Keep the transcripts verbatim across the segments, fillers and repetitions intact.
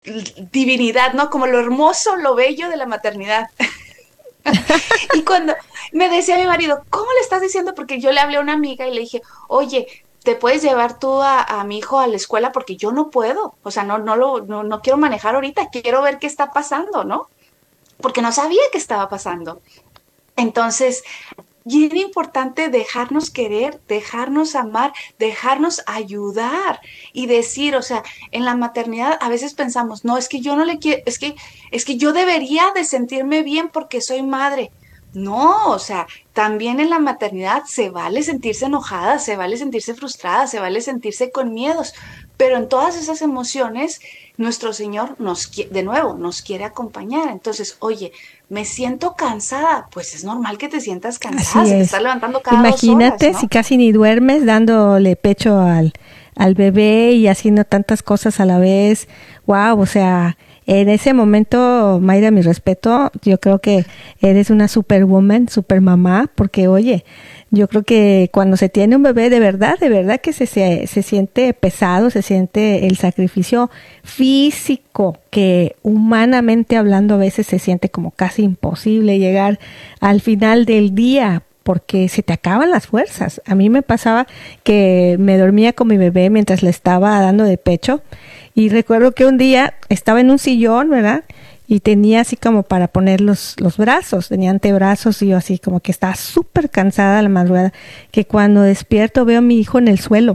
divinidad, ¿no? Como lo hermoso, lo bello de la maternidad. Y cuando me decía mi marido, ¿cómo le estás diciendo? Porque yo le hablé a una amiga y le dije, oye, ¿te puedes llevar tú a, a mi hijo a la escuela? Porque yo no puedo, o sea, no, no, lo, no, no quiero manejar ahorita, quiero ver qué está pasando, ¿no? Porque no sabía qué estaba pasando. Entonces, y era importante dejarnos querer, dejarnos amar, dejarnos ayudar y decir, o sea, en la maternidad a veces pensamos, no, es que yo no le quiero, es que, es que yo debería de sentirme bien porque soy madre. No, o sea, también en la maternidad se vale sentirse enojada, se vale sentirse frustrada, se vale sentirse con miedos, pero en todas esas emociones, nuestro Señor nos, de nuevo, nos quiere acompañar. Entonces, oye, me siento cansada, pues es normal que te sientas cansada, Así se te es. está levantando cada dos horas, Imagínate si ¿no? casi ni duermes dándole pecho al, al bebé y haciendo tantas cosas a la vez. Wow, o sea, en ese momento, Mayra, mi respeto, yo creo que eres una superwoman, super mamá, porque oye, yo creo que cuando se tiene un bebé de verdad, de verdad que se, se, se siente pesado, se siente el sacrificio físico, que humanamente hablando a veces se siente como casi imposible llegar al final del día porque se te acaban las fuerzas. A mí me pasaba que me dormía con mi bebé mientras le estaba dando de pecho y recuerdo que un día estaba en un sillón, ¿verdad? Y tenía así como para poner los, los brazos, tenía antebrazos y yo así como que estaba súper cansada a la madrugada, que cuando despierto veo a mi hijo en el suelo.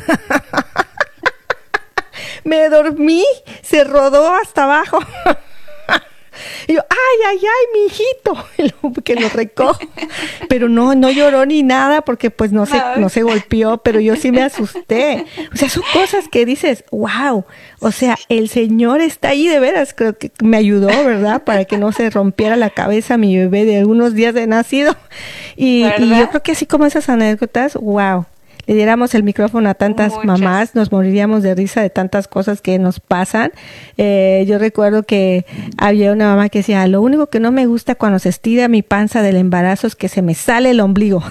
Me dormí, se rodó hasta abajo. Y yo, ay, ay, ay, mi hijito, que lo recojo. Pero no, no lloró ni nada porque pues no se, no se golpeó, pero yo sí me asusté. O sea, son cosas que dices, wow, o sea, el Señor está ahí de veras, creo que me ayudó, ¿verdad? Para que no se rompiera la cabeza mi bebé de algunos días de nacido. Y, y yo ¿Verdad? creo que así como esas anécdotas, wow. Le diéramos el micrófono a tantas Muchas. mamás, nos moriríamos de risa de tantas cosas que nos pasan. Eh, yo recuerdo que había una mamá que decía, lo único que no me gusta cuando se estira mi panza del embarazo es que se me sale el ombligo.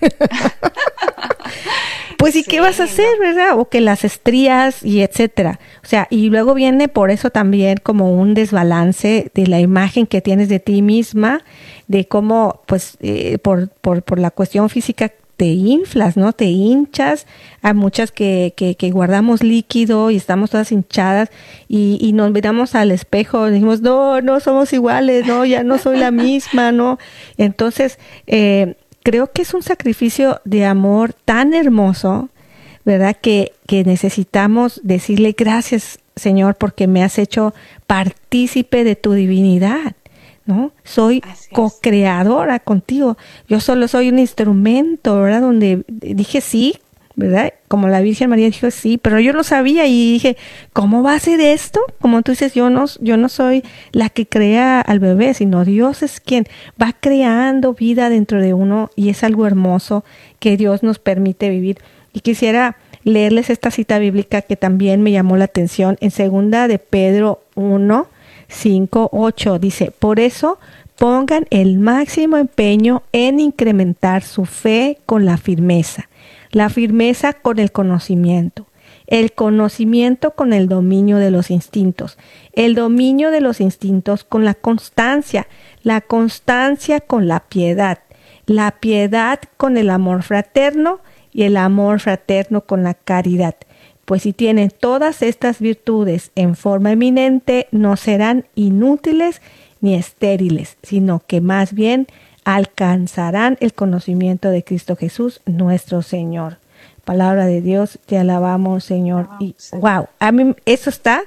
Pues, ¿y qué vas a Sí, hacer, no. verdad? O que las estrías y etcétera. O sea, y luego viene por eso también como un desbalance de la imagen que tienes de ti misma, de cómo, pues, eh, por, por, por la cuestión física te inflas, ¿no? Te hinchas. Hay muchas que, que, que guardamos líquido y estamos todas hinchadas y, y nos miramos al espejo y decimos, no, no somos iguales, no, ya no soy la misma, ¿no? Entonces, eh, creo que es un sacrificio de amor tan hermoso, ¿verdad? Que, que necesitamos decirle gracias, Señor, porque me has hecho partícipe de tu divinidad, ¿no? Soy Así es. co-creadora contigo. Yo solo soy un instrumento, ¿verdad? Donde dije sí, ¿verdad? Como la Virgen María dijo sí, pero yo no sabía y dije, ¿cómo va a ser esto? Como tú dices, yo no, yo no soy la que crea al bebé, sino Dios es quien va creando vida dentro de uno y es algo hermoso que Dios nos permite vivir. Y quisiera leerles esta cita bíblica que también me llamó la atención en segunda de Pedro uno, cinco, ocho. Dice, por eso pongan el máximo empeño en incrementar su fe con la firmeza, la firmeza con el conocimiento, el conocimiento con el dominio de los instintos, el dominio de los instintos con la constancia, la constancia con la piedad, la piedad con el amor fraterno y el amor fraterno con la caridad. Pues si tienen todas estas virtudes en forma eminente, no serán inútiles ni estériles, sino que más bien alcanzarán el conocimiento de Cristo Jesús, nuestro Señor. Palabra de Dios, te alabamos, Señor. Wow, Y sí. wow, a mí eso está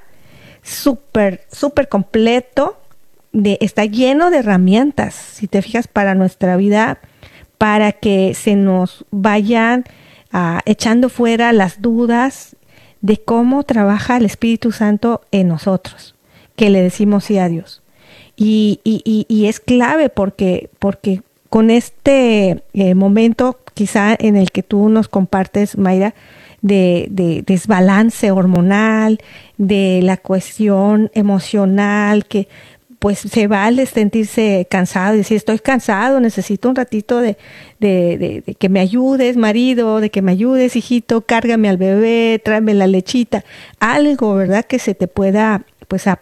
súper, súper completo, de, está lleno de herramientas, si te fijas, para nuestra vida, para que se nos vayan uh, echando fuera las dudas de cómo trabaja el Espíritu Santo en nosotros, que le decimos sí a Dios. Y, y, y, y es clave porque, porque con este eh, momento quizá en el que tú nos compartes, Mayra, de, de desbalance hormonal, de la cuestión emocional, que pues se vale sentirse cansado y decir estoy cansado, necesito un ratito de, de, de, de que me ayudes, marido, de que me ayudes, hijito, cárgame al bebé, tráeme la lechita, algo, ¿verdad? Que se te pueda pues a,